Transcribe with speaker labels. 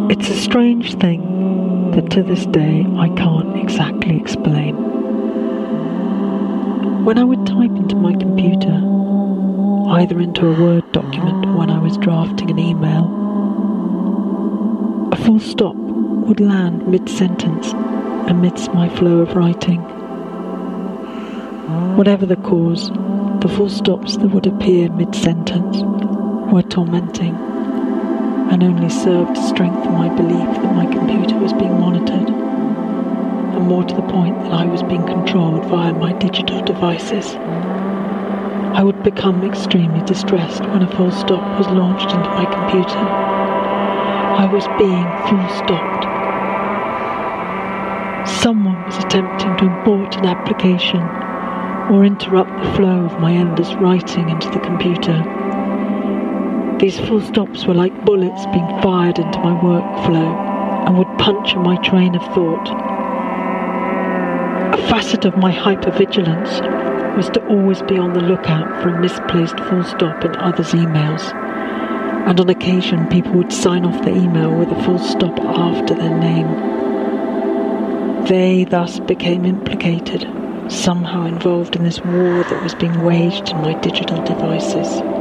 Speaker 1: It's a strange thing that to this day I can't exactly explain. When I would type into my computer, either into a Word document or when I was drafting an email, a full stop would land mid-sentence amidst my flow of writing. Whatever the cause, the full stops that would appear mid-sentence were tormenting and only served to strengthen my belief that my computer was being monitored, and more to the point that I was being controlled via my digital devices. I would become extremely distressed when a full stop was launched into my computer. I was being full stopped. Someone was attempting to abort an application or interrupt the flow of my endless writing into the computer. These full stops were like bullets being fired into my workflow and would puncture my train of thought. A facet of my hypervigilance was to always be on the lookout for a misplaced full stop in others' emails, and on occasion people would sign off the email with a full stop after their name. They thus became implicated, somehow involved in this war that was being waged in my digital devices.